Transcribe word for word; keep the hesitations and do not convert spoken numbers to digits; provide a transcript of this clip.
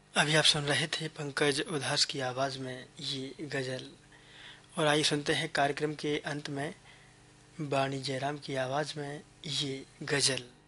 अभी आप सुन रहे थे पंकज उधास की आवाज़ में ये गज़ल। और आइए सुनते हैं कार्यक्रम के अंत में वाणी जयराम की आवाज़ में ये गज़ल।